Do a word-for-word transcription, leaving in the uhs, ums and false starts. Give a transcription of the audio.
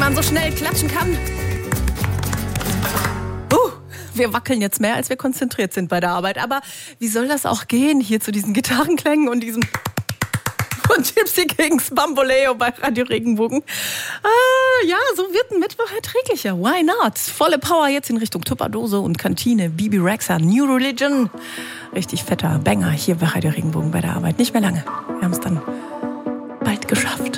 man so schnell klatschen kann. Uh, wir wackeln jetzt mehr, als wir konzentriert sind bei der Arbeit. Aber wie soll das auch gehen, hier zu diesen Gitarrenklängen und diesem von Gypsy Kings Bamboleo bei Radio Regenbogen? Ah, ja, so wird ein Mittwoch erträglicher. Why not? Volle Power jetzt in Richtung Tupperdose und Kantine. Bibi Rexha, New Religion. Richtig fetter Banger hier bei Radio Regenbogen bei der Arbeit. Nicht mehr lange. Wir haben es dann bald geschafft.